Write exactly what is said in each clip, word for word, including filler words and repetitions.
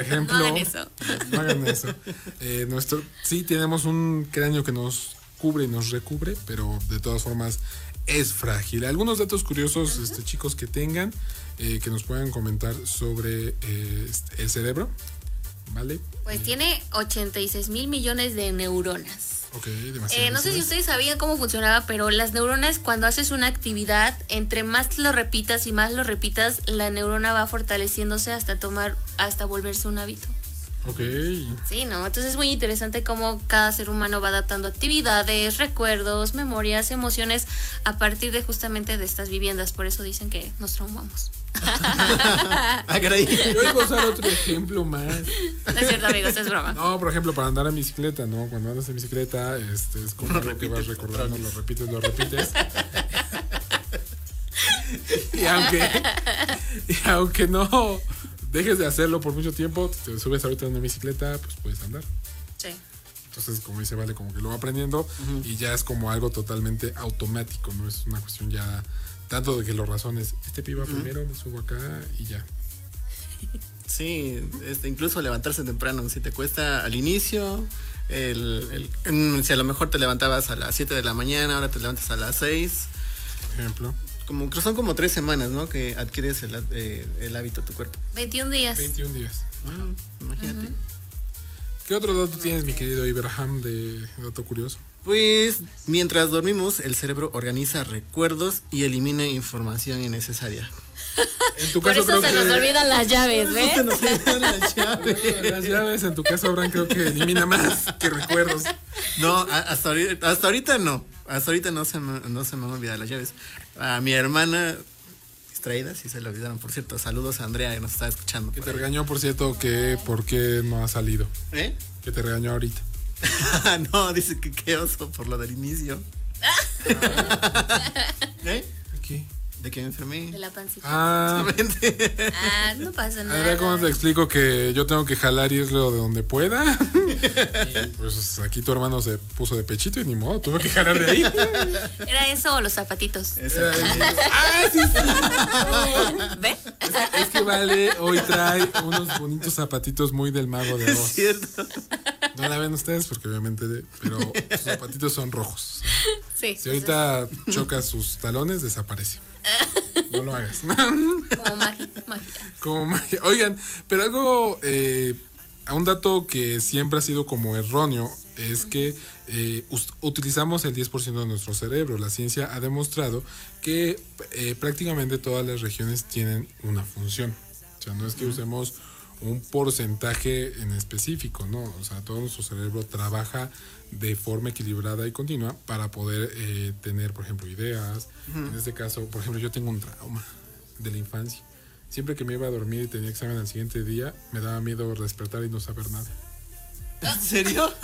ejemplo, no hagan eso. No hagan eso. Eh, nuestro, sí, tenemos un cráneo que nos cubre y nos recubre, pero de todas formas es frágil. Algunos datos curiosos, uh-huh. este, chicos, que tengan, eh, que nos puedan comentar sobre eh, el cerebro, ¿vale? Pues eh, tiene ochenta y seis mil millones de neuronas. Ok, demasiado. Eh, no sé si ustedes sabían cómo funcionaba, pero las neuronas, cuando haces una actividad, entre más lo repitas y más lo repitas, la neurona va fortaleciéndose hasta tomar, hasta volverse un hábito. Ok. Sí, ¿no? Entonces es muy interesante cómo cada ser humano va adaptando actividades, recuerdos, memorias, emociones a partir de justamente de estas viviendas. Por eso dicen que nos traumamos. Ah, caray. Yo voy a usar otro ejemplo más. No es cierto, amigos, es broma. No, por ejemplo, para andar en bicicleta, ¿no? Cuando andas en bicicleta, este, es como algo que vas recordando, lo repites, lo repites. y aunque y aunque no dejes de hacerlo por mucho tiempo, te subes ahorita en una bicicleta, pues puedes andar. Sí. Entonces, como dice Vale, como que lo va aprendiendo uh-huh. y ya es como algo totalmente automático, no es una cuestión ya tanto de que lo razones. Este piba uh-huh. primero, me subo acá y ya. Sí, este, incluso levantarse temprano, si te cuesta al inicio, el, el, si a lo mejor te levantabas a las siete de la mañana, ahora te levantas a las seis. Por ejemplo. Como que son como tres semanas, ¿no? Que adquieres el, eh, el hábito de tu cuerpo. veintiún días. veintiún días. Bueno, imagínate. Uh-huh. ¿Qué otro dato tienes, mi querido Ibrahim, de dato curioso? Pues mientras dormimos, el cerebro organiza recuerdos y elimina información innecesaria. En tu Por caso eso creo se que nos olvidan las llaves, ¿ves? Se nos olvidan las llaves. Las llaves, en tu caso, Abraham, creo que elimina más que recuerdos. No, hasta ahorita, hasta ahorita no. Hasta ahorita no se me, no se me han olvidado las llaves. A mi hermana, distraída, sí se le olvidaron, por cierto. Saludos a Andrea, que nos está escuchando. Que te regañó, por cierto, que por qué no ha salido. ¿Eh? Que te regañó ahorita. No, dice que qué oso por lo del inicio. ¿Eh? ¿Qué? ¿De que me enfermé? De la pancita. Ah, ah, no pasa nada. A ver, ¿cómo te explico que yo tengo que jalar y irlo de donde pueda? Y pues aquí tu hermano se puso de pechito y ni modo, tuve que jalar de ahí. ¿Era eso o los zapatitos? Ah, sí, sí. ¿Ve? Es que Vale hoy trae unos bonitos zapatitos muy del Mago de Oz. Es cierto. No la ven ustedes porque obviamente, pero sus zapatitos son rojos. Sí. Si ahorita chocas sus talones, desaparece. No lo hagas. Como magia, magia. Como magia. Oigan, pero algo, eh, un dato que siempre ha sido como erróneo es que eh, utilizamos el diez por ciento de nuestro cerebro. La ciencia ha demostrado que eh, prácticamente todas las regiones tienen una función. O sea, no es que usemos un porcentaje en específico, ¿no? O sea, todo nuestro cerebro trabaja de forma equilibrada y continua para poder eh, tener, por ejemplo, ideas. Uh-huh. En este caso, por ejemplo, yo tengo un trauma de la infancia. Siempre que me iba a dormir y tenía examen al siguiente día, me daba miedo despertar y no saber nada. ¿En serio?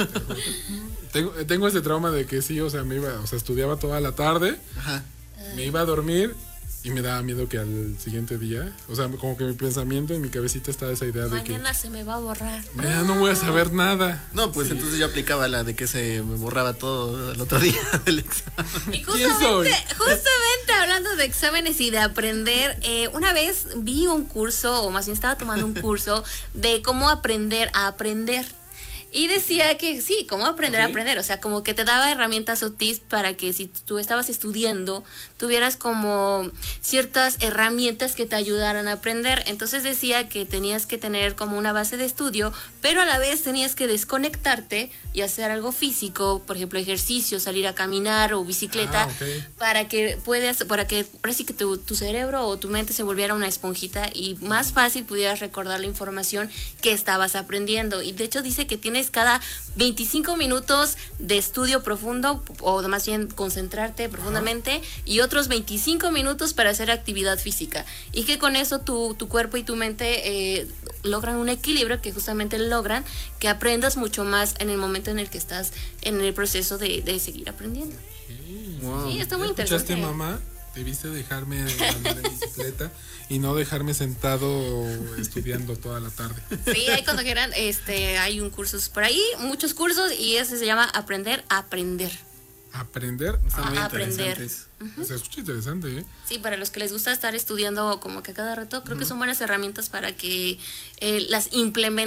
Tengo, tengo ese trauma de que sí, o sea, me iba, o sea, estudiaba toda la tarde, ajá, me iba a dormir y me daba miedo que al siguiente día, o sea, como que mi pensamiento en mi cabecita estaba esa idea Mañana de que mañana se me va a borrar. ya no voy a saber nada. No, pues sí. Entonces yo aplicaba la de que se me borraba todo el otro día del examen. Y justamente, justamente hablando de exámenes y de aprender, eh, una vez vi un curso, o más bien estaba tomando un curso de cómo aprender a aprender. Y decía que sí, cómo aprender okay. a aprender, o sea, como que te daba herramientas o tips para que si tú estabas estudiando, tuvieras como ciertas herramientas que te ayudaran a aprender. Entonces decía que tenías que tener como una base de estudio, pero a la vez tenías que desconectarte y hacer algo físico, por ejemplo, ejercicio, salir a caminar o bicicleta, ah, okay. para que puedas, para que ahora sí que tu, tu cerebro o tu mente se volviera una esponjita y más fácil pudieras recordar la información que estabas aprendiendo. Y de hecho dice que tienes cada veinticinco minutos de estudio profundo, o más bien concentrarte profundamente, ajá. y otros veinticinco minutos para hacer actividad física, y que con eso tu, tu cuerpo y tu mente eh, logran un equilibrio que justamente logran que aprendas mucho más en el momento en el que estás en el proceso de, de seguir aprendiendo. Sí, wow. Sí, está muy interesante. interesante. Mamá? Debiste dejarme andar en bicicleta y no dejarme sentado estudiando toda la tarde. Sí, ahí cuando quieran, este, hay un curso por ahí, muchos cursos, y ese se llama Aprender a Aprender. ¿Aprender? Están muy a aprender. Uh-huh. Se escucha interesante, ¿eh? Sí, para los que les gusta estar estudiando como que a cada rato, creo uh-huh. que son buenas herramientas para que eh, las implementen.